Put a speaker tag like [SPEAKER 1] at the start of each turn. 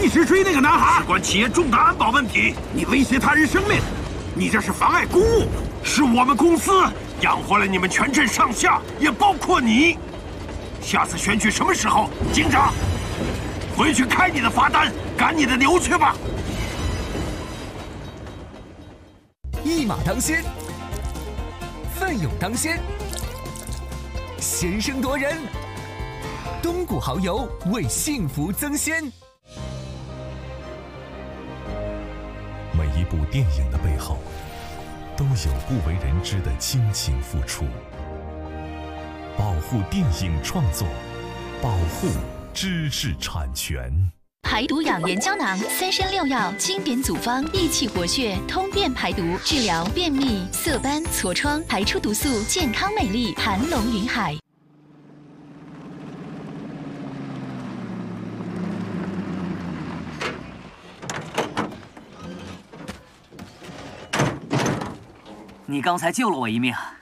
[SPEAKER 1] 时追那个男孩，
[SPEAKER 2] 事关企业重大安保问题，
[SPEAKER 1] 你威胁他人生命，你这是妨碍公务。
[SPEAKER 2] 是我们公司养活了你们全镇上下，也包括你。下次选举什么时候？警长，回去开你的罚单，赶你的牛去吧。
[SPEAKER 3] 一马当先，奋勇当先，先声夺人。东谷蚝油为幸福增鲜。
[SPEAKER 4] 每一部电影的背后，都有不为人知的亲情付出。保护电影创作，保护知识产权。
[SPEAKER 5] 排毒养颜胶囊，3参6药，经典组方，益气活血，通便排毒，治疗便秘、色斑、痤疮，排出毒素，健康美丽，盘龙云海。
[SPEAKER 6] 你刚才救了我一命，